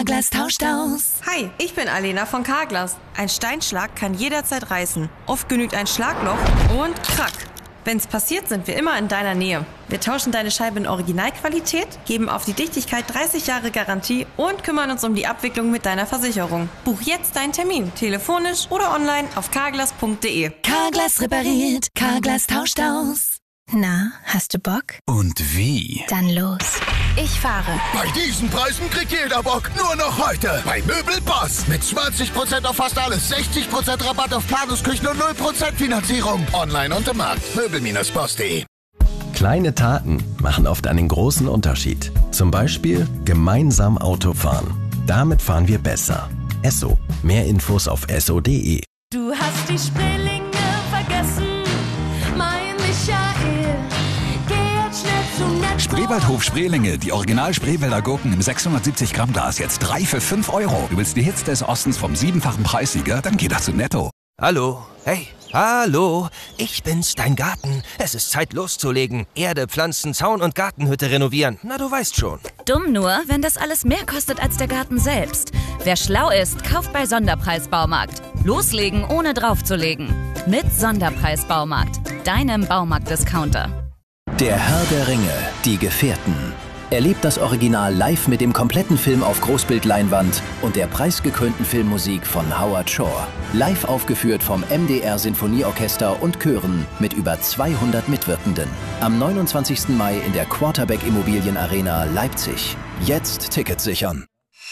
Carglass tauscht aus. Hi, ich bin Alena von Carglass. Ein Steinschlag kann jederzeit reißen. Oft genügt ein Schlagloch und krack. Wenn's passiert, sind wir immer in deiner Nähe. Wir tauschen deine Scheibe in Originalqualität, geben auf die Dichtigkeit 30 Jahre Garantie und kümmern uns um die Abwicklung mit deiner Versicherung. Buch jetzt deinen Termin, telefonisch oder online auf carglass.de. Carglass repariert, Carglass tauscht aus. Na, hast du Bock? Und wie? Dann los. Ich fahre. Bei diesen Preisen kriegt jeder Bock. Nur noch heute. Bei Möbelboss. Mit 20% auf fast alles. 60% Rabatt auf Planungsküchen und 0% Finanzierung. Online und im Markt. Möbel-boss.de. Kleine Taten machen oft einen großen Unterschied. Zum Beispiel gemeinsam Auto fahren. Damit fahren wir besser. Esso. Mehr Infos auf esso.de. Du hast die Spreelinge vergessen, mein Michael. Geh jetzt schnell zu Netto. Spreewaldhof Spreelinge, die Original Spreewälder Gurken im 670 Gramm Glas, jetzt 3 für 5 Euro. Du willst die Hits des Ostens vom 7-fachen Preissieger? Dann geh doch zu Netto. Hallo, hey, hallo, ich bin's, dein Garten. Es ist Zeit loszulegen. Erde, Pflanzen, Zaun und Gartenhütte renovieren. Na, du weißt schon. Dumm nur, wenn das alles mehr kostet als der Garten selbst. Wer schlau ist, kauft bei Sonderpreis Baumarkt. Loslegen, ohne draufzulegen. Mit Sonderpreis Baumarkt, deinem Baumarkt-Discounter. Der Herr der Ringe, die Gefährten. Erlebt das Original live mit dem kompletten Film auf Großbildleinwand und der preisgekrönten Filmmusik von Howard Shore. Live aufgeführt vom MDR Sinfonieorchester und Chören mit über 200 Mitwirkenden. Am 29. Mai in der Quarterback Immobilien Arena Leipzig. Jetzt Tickets sichern.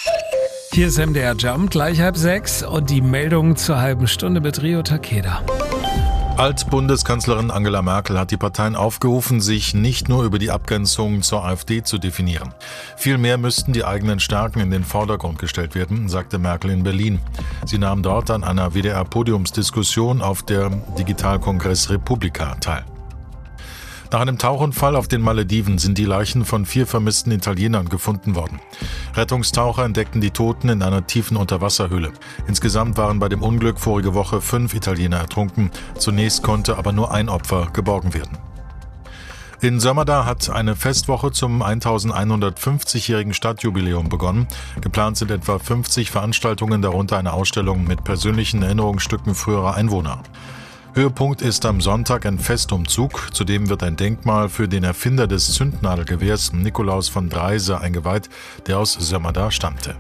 Hier ist MDR Jump, gleich 5:30 und die Meldung zur halben Stunde mit Rio Takeda. Altbundeskanzlerin Angela Merkel hat die Parteien aufgerufen, sich nicht nur über die Abgrenzung zur AfD zu definieren. Vielmehr müssten die eigenen Stärken in den Vordergrund gestellt werden, sagte Merkel in Berlin. Sie nahm dort an einer WDR-Podiumsdiskussion auf der Digitalkongress Republika teil. Nach einem Tauchunfall auf den Malediven sind die Leichen von 4 vermissten Italienern gefunden worden. Rettungstaucher entdeckten die Toten in einer tiefen Unterwasserhöhle. Insgesamt waren bei dem Unglück vorige Woche 5 Italiener ertrunken. Zunächst konnte aber nur ein Opfer geborgen werden. In Sömmerda hat eine Festwoche zum 1150-jährigen Stadtjubiläum begonnen. Geplant sind etwa 50 Veranstaltungen, darunter eine Ausstellung mit persönlichen Erinnerungsstücken früherer Einwohner. Höhepunkt ist am Sonntag ein Festumzug. Zudem wird ein Denkmal für den Erfinder des Zündnadelgewehrs, Nikolaus von Dreise, eingeweiht, der aus Sömmerda stammte.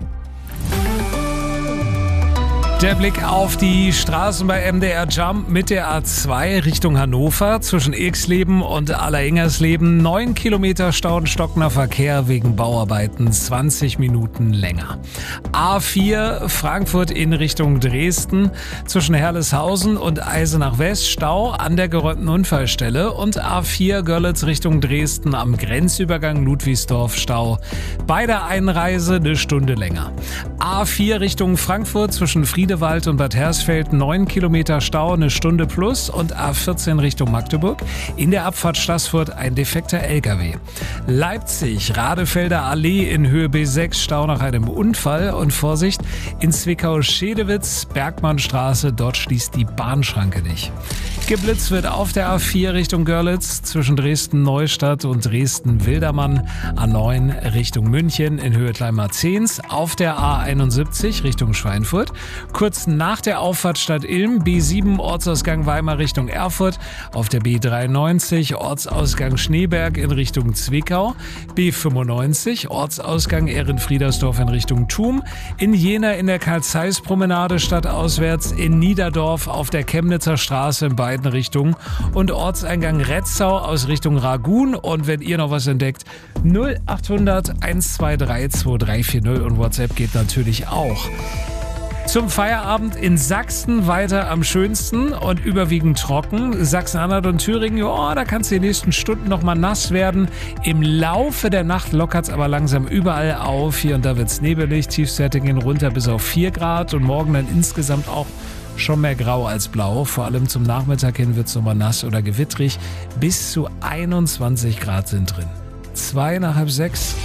Der Blick auf die Straßen bei MDR Jump mit der A2 Richtung Hannover zwischen Ilksleben und Alleringhersleben. 9 Kilometer Stau und stockender Verkehr wegen Bauarbeiten, 20 Minuten länger. A4 Frankfurt in Richtung Dresden zwischen Herleshausen und Eisenach-West Stau an der geräumten Unfallstelle und A4 Görlitz Richtung Dresden am Grenzübergang Ludwigsdorf Stau. Bei der Einreise eine Stunde länger. A4 Richtung Frankfurt zwischen Friedewald und Bad Hersfeld 9 Kilometer Stau, eine Stunde plus und A14 Richtung Magdeburg. In der Abfahrt Staßfurt ein defekter LKW. Leipzig, Radefelder Allee in Höhe B6, Stau nach einem Unfall und Vorsicht, in Zwickau-Schedewitz, Bergmannstraße, dort schließt die Bahnschranke nicht. Geblitzt wird auf der A4 Richtung Görlitz zwischen Dresden-Neustadt und Dresden-Wildermann, A9 Richtung München in Höhe Kleinmarzehns, auf der A71 Richtung Schweinfurt, kurz nach der Auffahrt Stadt Ilm, B7 Ortsausgang Weimar Richtung Erfurt, auf der B93 Ortsausgang Schneeberg in Richtung Zwickau, B95 Ortsausgang Ehrenfriedersdorf in Richtung Thum, in Jena in der Karl-Zeiss-Promenade stadtauswärts, in Niederdorf auf der Chemnitzer Straße in beiden Richtungen und Ortseingang Retzau aus Richtung Ragun. Und wenn ihr noch was entdeckt, 0800 123 2340 und WhatsApp geht natürlich auch. Zum Feierabend in Sachsen weiter am schönsten und überwiegend trocken. Sachsen-Anhalt und Thüringen, ja, da kann es die nächsten Stunden noch mal nass werden. Im Laufe der Nacht lockert es aber langsam überall auf. Hier und da wird es nebelig, Tiefstwerte gehen runter bis auf 4 Grad und morgen dann insgesamt auch schon mehr grau als blau. Vor allem zum Nachmittag hin wird es nochmal nass oder gewittrig. Bis zu 21 Grad sind drin. 5:02.